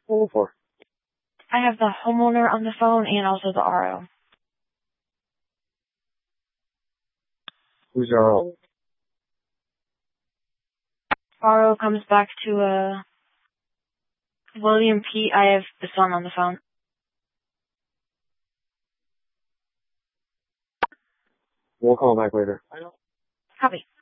What for? I have the homeowner on the phone and also the RO. Who's RO? RO comes back to, William P. I have the son on the phone. We'll call back later. Copy.